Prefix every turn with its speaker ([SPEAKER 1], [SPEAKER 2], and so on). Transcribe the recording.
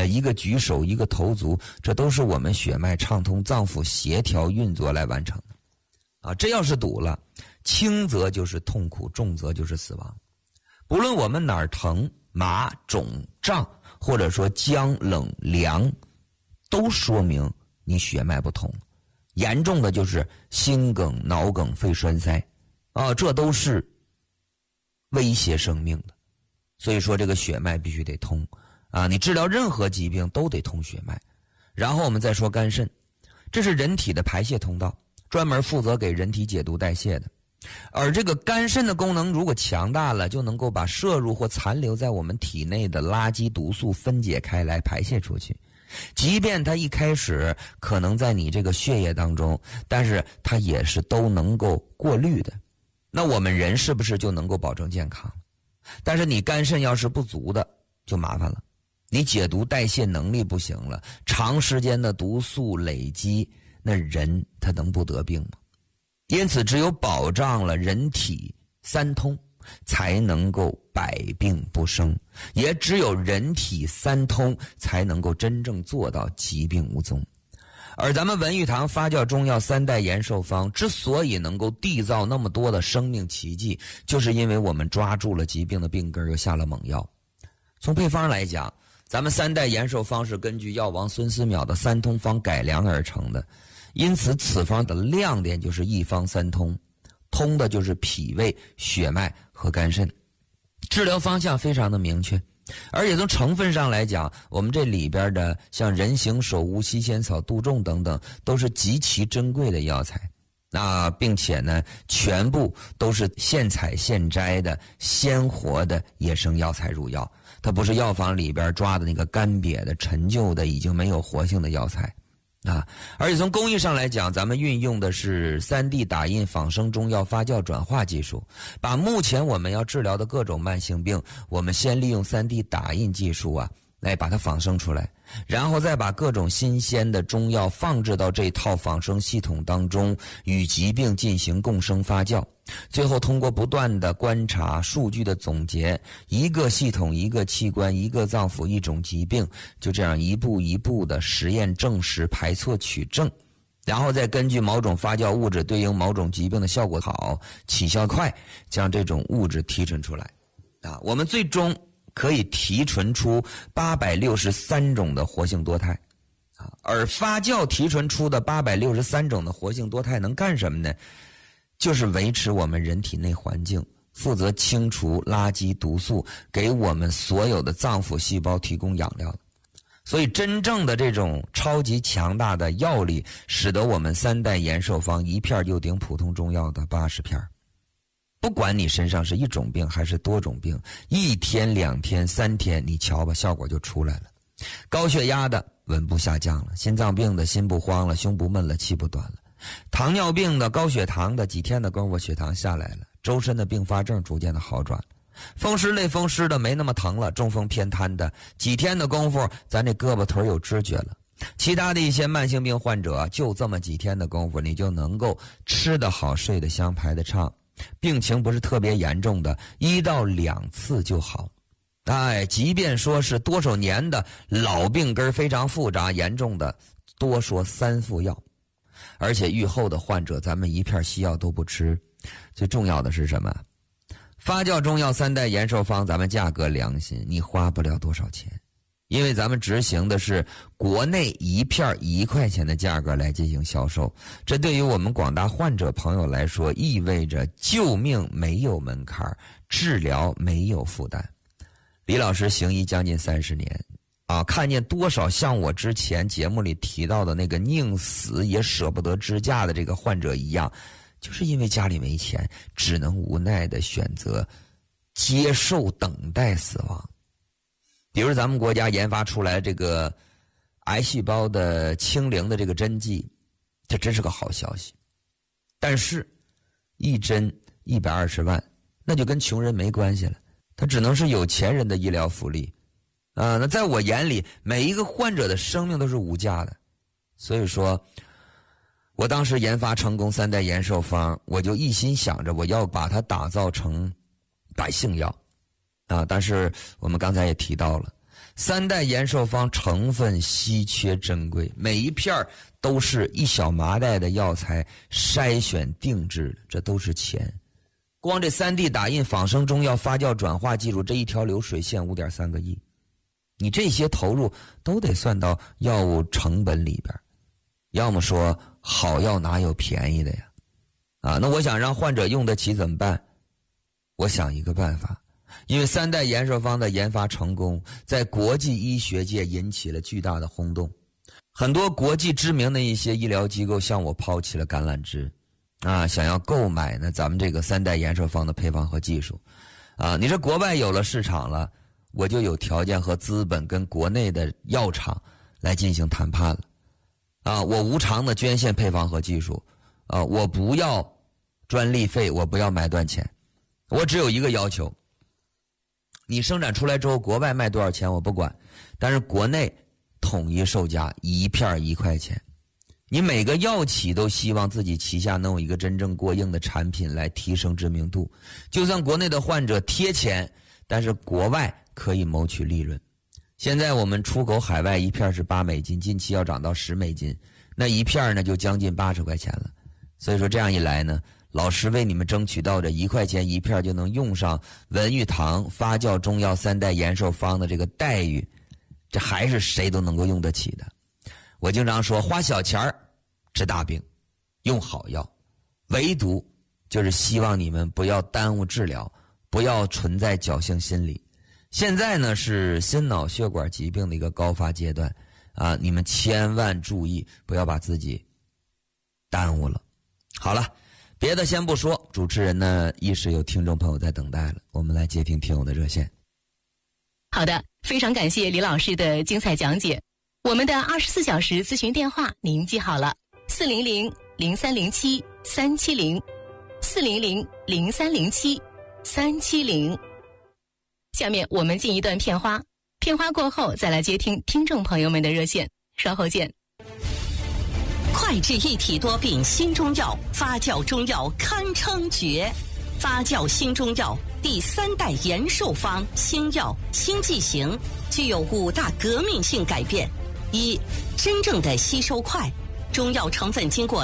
[SPEAKER 1] 一个举手，一个投足，这都是我们血脉畅通、脏腑协调运作来完成的。啊，这要是堵了，轻则就是痛苦，重则就是死亡。不论我们哪儿疼、麻、肿、胀，或者说僵、冷、凉，都说明你血脉不通。严重的就是心梗、脑梗、肺栓塞，啊，这都是威胁生命的。所以说这个血脉必须得通啊！你治疗任何疾病都得通血脉。然后我们再说肝肾，这是人体的排泄通道，专门负责给人体解毒代谢的。而这个肝肾的功能如果强大了，就能够把摄入或残留在我们体内的垃圾毒素分解开来排泄出去。即便它一开始可能在你这个血液当中，但是它也是都能够过滤的。那我们人是不是就能够保证健康？但是你肝肾要是不足的就麻烦了，你解毒代谢能力不行了，长时间的毒素累积，那人他能不得病吗？因此只有保障了人体三通，才能够百病不生，也只有人体三通才能够真正做到疾病无踪。而咱们文玉堂发酵中药三代延寿方之所以能够缔造那么多的生命奇迹，就是因为我们抓住了疾病的病根，又下了猛药。从配方来讲，咱们三代延寿方是根据药王孙思邈的三通方改良而成的，因此此方的亮点就是一方三通，通的就是脾胃、血脉和肝肾，治疗方向非常的明确。而且从成分上来讲，我们这里边的像人形首乌、西仙草、杜仲等等，都是极其珍贵的药材。并且呢，全部都是现采现摘的鲜活的野生药材入药，它不是药房里边抓的那个干瘪的陈旧的已经没有活性的药材。而且从工艺上来讲，咱们运用的是 3D 打印仿生中药发酵转化技术，把目前我们要治疗的各种慢性病，我们先利用 3D 打印技术来把它仿生出来，然后再把各种新鲜的中药放置到这套仿生系统当中，与疾病进行共生发酵，最后通过不断的观察、数据的总结，一个系统、一个器官、一个脏腑、一种疾病，就这样一步一步的实验证实、排错取证，然后再根据某种发酵物质对应某种疾病的效果好、起效快，将这种物质提纯出来。我们最终可以提纯出863种的活性多肽，而发酵提纯出的863种的活性多肽能干什么呢？就是维持我们人体内环境，负责清除垃圾毒素，给我们所有的脏腑细胞提供养料的。所以真正的这种超级强大的药力，使得我们三代延寿方一片就顶普通中药的80片。不管你身上是一种病还是多种病，1天、2天、3天，你瞧吧，效果就出来了。高血压的稳步下降了，心脏病的心不慌了，胸不闷了，气不短了，糖尿病的、高血糖的，几天的功夫血糖下来了，周身的并发症逐渐的好转了，风湿类风湿的没那么疼了，中风偏瘫的，几天的功夫咱这胳膊腿有知觉了。其他的一些慢性病患者，就这么几天的功夫，你就能够吃得好、睡得香、排得畅，病情不是特别严重的，1到2次就好。即便说是多少年的老病根非常复杂严重的，多说3副药。而且愈后的患者，咱们一片西药都不吃。最重要的是什么？发酵中药三代延寿方，咱们价格良心，你花不了多少钱，因为咱们执行的是国内一片1块钱的价格来进行销售，这对于我们广大患者朋友来说，意味着救命没有门槛，治疗没有负担。李老师行医将近30年看见多少像我之前节目里提到的那个宁死也舍不得支架的这个患者一样，就是因为家里没钱，只能无奈的选择接受等待死亡。比如咱们国家研发出来这个癌细胞的清零的这个针剂，这真是个好消息。但是一针120万，那就跟穷人没关系了，它只能是有钱人的医疗福利那在我眼里，每一个患者的生命都是无价的。所以说我当时研发成功三代延寿方，我就一心想着我要把它打造成百姓药但是我们刚才也提到了， 3代延寿方成分稀缺珍贵，每一片都是一小麻袋的药材筛选定制的，这都是钱。光这3D 打印、仿生中药、发酵转化技术，这一条流水线5.3个亿，你这些投入都得算到药物成本里边。要么说好药哪有便宜的呀？那我想让患者用得起怎么办？我想一个办法，因为3代延寿方的研发成功，在国际医学界引起了巨大的轰动，很多国际知名的一些医疗机构向我抛起了橄榄枝，想要购买呢咱们这个3代延寿方的配方和技术，你这国外有了市场了，我就有条件和资本跟国内的药厂来进行谈判了，我无偿的捐献配方和技术，我不要专利费，我不要买断钱，我只有一个要求，你生产出来之后国外卖多少钱我不管，但是国内统一售价一片1块钱。你每个药企都希望自己旗下能有一个真正过硬的产品来提升知名度，就算国内的患者贴钱，但是国外可以谋取利润。现在我们出口海外一片是$8，近期要涨到$10，那一片呢就将近80块钱了。所以说这样一来呢，老师为你们争取到这1块钱一片就能用上文玉堂发酵中药3代延寿方的这个待遇，这还是谁都能够用得起的。我经常说，花小钱治大病，用好药，唯独就是希望你们不要耽误治疗，不要存在侥幸心理。现在呢是心脑血管疾病的一个高发阶段你们千万注意，不要把自己耽误了。好了，别的先不说，主持人呢一时有听众朋友在等待了，我们来接听听友的热线。
[SPEAKER 2] 好的，非常感谢李老师的精彩讲解。我们的24小时咨询电话您记好了，400-0307-370，400-0307-370。下面我们进一段片花，片花过后再来接听听众朋友们的热线，稍后见。
[SPEAKER 3] 快治一体多病新中药，发酵中药堪称绝。发酵新中药第3代延寿方新药新剂型具有5大革命性改变：1、真正的吸收快，中药成分经过